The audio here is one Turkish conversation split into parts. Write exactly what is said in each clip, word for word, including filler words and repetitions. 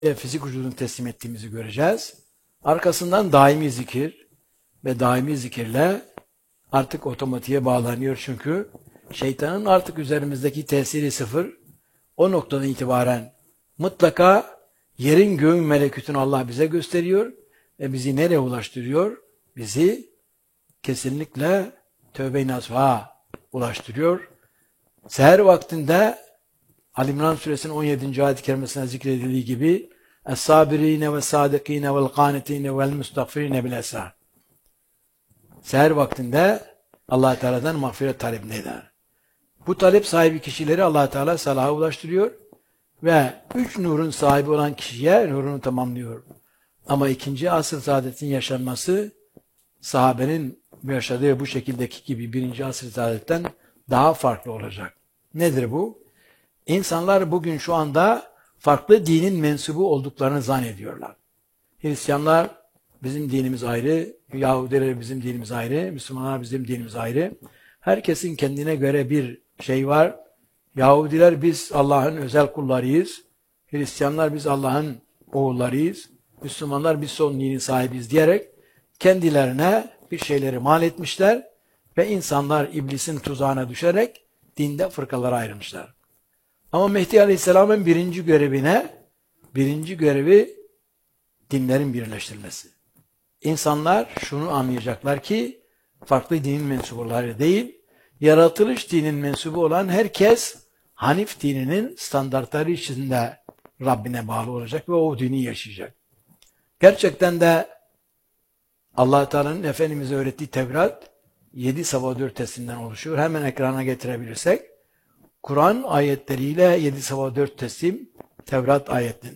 fizik vücudunu teslim ettiğimizi göreceğiz. Arkasından daimi zikir ve daimi zikirle artık otomatiğe bağlanıyor çünkü şeytanın artık üzerimizdeki tesiri sıfır. O noktadan itibaren mutlaka yerin göğün melekutunu Allah bize gösteriyor ve bizi nereye ulaştırıyor? Bizi kesinlikle tövbe-i nasuha ulaştırıyor. Seher vaktinde Ali İmran suresinin on yedinci ayet-i kerimesine zikredildiği gibi Es-sabirine ve sadikine vel qanitine vel mustagfirine bil esrar. Seher vaktinde Allah Teala'dan mağfiret talebini eder. Bu talep sahibi kişileri Allah Teala salaha ulaştırıyor ve üç nurun sahibi olan kişiye nurunu tamamlıyor. Ama ikinci asr saadetin yaşanması sahabenin yaşadığı bu şekildeki gibi birinci asr saadetten daha farklı olacak. Nedir bu? İnsanlar bugün şu anda farklı dinin mensubu olduklarını zannediyorlar. Hristiyanlar bizim dinimiz ayrı, Yahudiler bizim dinimiz ayrı, Müslümanlar bizim dinimiz ayrı. Herkesin kendine göre bir şey var. Yahudiler biz Allah'ın özel kullarıyız. Hristiyanlar biz Allah'ın oğullarıyız. Müslümanlar biz son dinin sahibiyiz diyerek kendilerine bir şeyleri mal etmişler ve insanlar iblisin tuzağına düşerek dinde fırkalara ayrılmışlar. Ama Mehdi Aleyhisselam'ın birinci görevine, birinci görevi dinlerin birleştirilmesi. İnsanlar şunu anlayacaklar ki farklı dinin mensupları değil, yaratılış dinin mensubu olan herkes Hanif dininin standartları içinde Rabbine bağlı olacak ve o dini yaşayacak. Gerçekten de Allah Teala'nın Efendimiz'e öğrettiği Tevrat yedi sabah dört teslimden oluşuyor. Hemen ekrana getirebilirsek Kur'an ayetleriyle yedi sabah dört teslim Tevrat ayetinin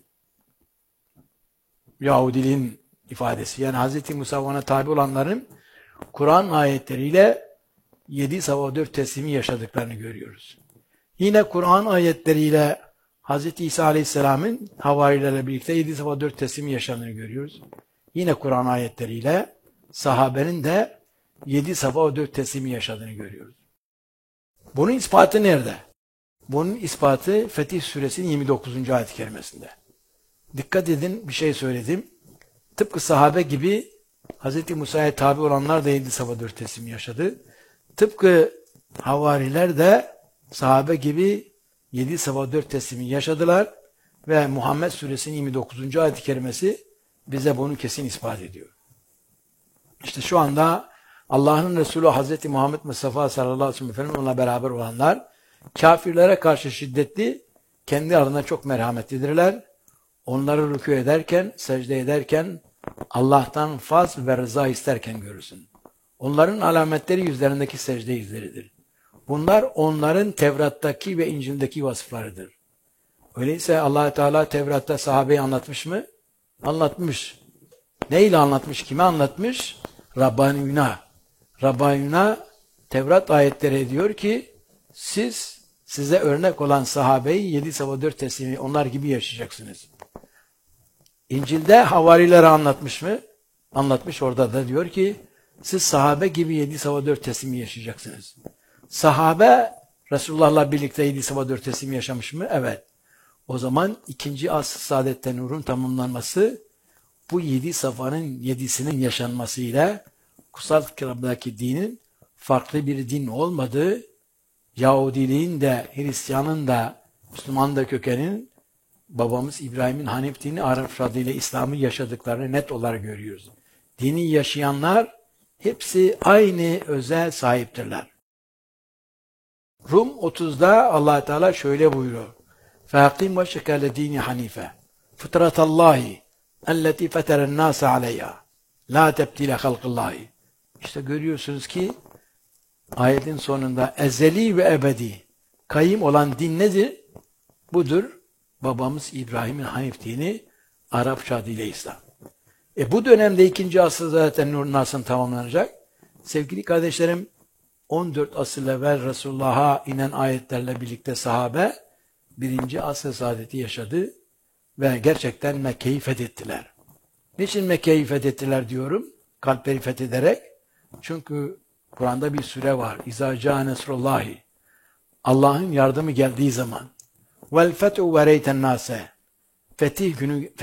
Yahudiliğin ifadesi. Yani Hz. Musa ona tabi olanların Kur'an ayetleriyle yedi sabah dört teslimi yaşadıklarını görüyoruz. Yine Kur'an ayetleriyle Hz. İsa Aleyhisselam'ın havarilerle birlikte yedi sabah dört teslimi yaşandığını görüyoruz. Yine Kur'an ayetleriyle sahabenin de yedi sabah dört teslimi yaşadığını görüyoruz. Bunun ispatı nerede? Bunun ispatı Fetih Suresinin yirmi dokuzuncu ayet-i kerimesinde. Dikkat edin, bir şey söyledim. Tıpkı sahabe gibi Hz. Musa'ya tabi olanlar da yedi sabah dört teslimi yaşadı. Tıpkı havariler de sahabe gibi yedi sabah dört teslimi yaşadılar ve Muhammed Suresinin yirmi dokuzuncu ayet-i kerimesi bize bunu kesin ispat ediyor. İşte şu anda Allah'ın Resulü Hazreti Muhammed Mustafa sallallahu aleyhi ve sellem onunla beraber olanlar kafirlere karşı şiddetli, kendi aralarında çok merhametlidirler. Onları rükû ederken, secde ederken Allah'tan faz ve rıza isterken görürsün. Onların alametleri yüzlerindeki secde izleridir. Bunlar onların Tevrat'taki ve İncil'deki vasıflarıdır. Öyleyse Allah Teala Tevrat'ta sahabeyi anlatmış mı? Anlatmış. Neyle anlatmış? Kime anlatmış? Rabbaniyuna. Rabbaniyuna Tevrat ayetleri diyor ki siz size örnek olan sahabeyi yedi sabah dört teslimi onlar gibi yaşayacaksınız. İncil'de havarilere anlatmış mı? Anlatmış, orada da diyor ki siz sahabe gibi yedi sabah dört teslimi yaşayacaksınız. Sahabe Resulullah'la birlikte yedi sabah dört teslimi yaşamış mı? Evet. O zaman ikinci asr saadette nurun tamamlanması bu yedi safhanın yedisinin yaşanmasıyla kutsal kitabdaki dinin farklı bir din olmadığı, Yahudiliğin de, Hristiyanın da, Müslümanın da kökenin babamız İbrahim'in Hanif dini, Arap adıyla İslam'ı yaşadıklarını net olarak görüyoruz. Dini yaşayanlar hepsi aynı özel sahiptirler. Rum otuzda Allah Teala şöyle buyuruyor. فَاَقِمْ وَشَكَ لَد۪ينِ حَن۪يفَ فِطْرَةَ اللّٰهِ اَلَّتِي فَتَرَ النَّاسَ عَلَيْهَا لَا تَبْدِيلَ خَلْقِ اللّٰهِ. İşte görüyorsunuz ki ayetin sonunda ezeli ve ebedi kayyım olan din nedir? Budur. Babamız İbrahim'in Hanif dini, Arapça adıyla İslam. E bu dönemde ikinci asır zaten nur nasıl tamamlanacak? Sevgili kardeşlerim, on dört asır evvel Resulullah'a inen ayetlerle birlikte sahabe birinci asır saadeti yaşadı ve gerçekten Mekke'yi fethettiler. Niçin Mekke'yi fethettiler diyorum? Kalpleri fethederek. Çünkü Kur'an'da bir süre var. İzâ câ nesrullâhi. Allah'ın yardımı geldiği zaman. Vel fethu ve reyten nâse. fetih günü